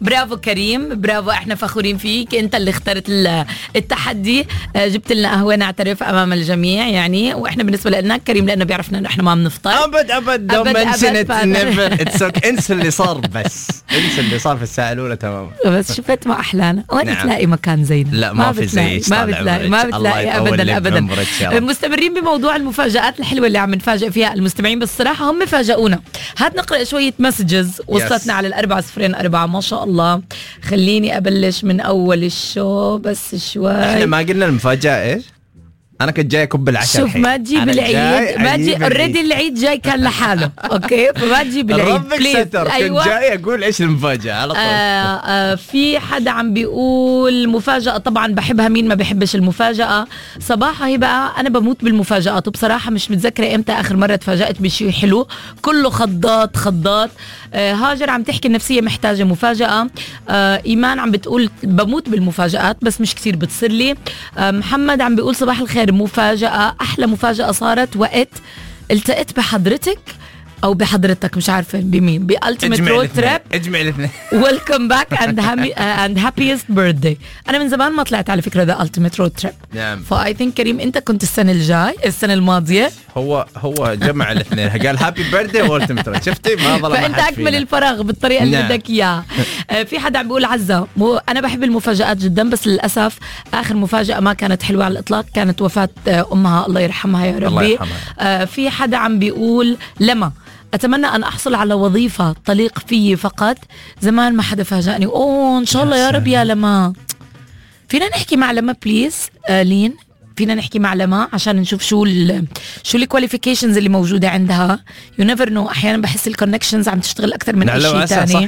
برافو كريم، برافو، احنا فخورين فيك، انت اللي اخترت التحدي. جبت لنا قهوة نعترف امام الجميع يعني، واحنا بالنسبة لنا كريم لانه بيعرفنا انه احنا ما بنفطر ابد انسى اللي صار، بس انسى اللي صار في الساعة الأولى تماما. بس شفت ما احلانا وين تلاقي مكان زينا؟ لا ما في زي، ما بتلاقي ابدا. مستمرين بموضوع المفاجآت الحلوة اللي عم نفاجئ فيها المستمعين، بس الصراحة هم فاجئونا. هات نقرأ شوية مسجز وصلتنا على 4004. ما شاء الله. خليني أبلش من أول الشو بس شوي. احنا ما قلنا المفاجأة ايش؟ أنا كنت جاي أكب العشاء. شوف ما تجيب العيد، ما تجيب اوريدي العيد جاي كان لحاله. اوكي فما تجيب العيد ربك ستر. أيوة. كنت جاي أقول إيش المفاجأة على طول. في حدا عم بيقول مفاجأة، طبعا بحبها، مين ما بيحبش المفاجأة. صباحا هي بقى أنا بموت بالمفاجآت، وبصراحة مش متذكرة إمتى آخر مرة تفاجأت بشيء حلو، كله خضات. هاجر عم تحكي النفسية محتاجة مفاجأة. إيمان عم بتقول بموت بالمفاجآت بس مش كتير بتصير لي. محمد عم بيقول صباح الخير، مفاجأة، أحلى مفاجأة صارت وقت التقيت بحضرتك أو بحضرتك، مش عارفة بمين، بألتيميت رود تريب. اجمع الاثنين. ويلكم باك اند هابيست بيرثداي. أنا من زمان ما طلعت على فكرة ذا ألتيميت رود تريب. نعم. فاي ثينك كريم أنت كنت السنة الماضية. هو جمع الاثنين، قال هابي بيرثداي وألتيميت رود. شفتي ما ظلم. فأنت أكمل الفراغ بالطريقة اللي بدك إياها. في حدا عم بيقول عزة، أنا بحب المفاجآت جدا، بس للأسف آخر مفاجأة ما كانت حلوة على الإطلاق، كانت وفاة أمها، الله يرحمها يا ربي. الله يرحمها. في حدا عم بيقول لما أتمنى أن أحصل على وظيفة تليق فيي فقط، زمان ما حدا فاجأني. إن شاء الله يا رب يا لما. فينا نحكي مع لما بليز؟ لين فينا نحكي مع لما عشان نشوف شو الكواليفيكيشنز اللي موجودة عندها. يو نيفر نو، أحيانا بحس الكونكشنز عم تشتغل أكثر من أي شيء تاني.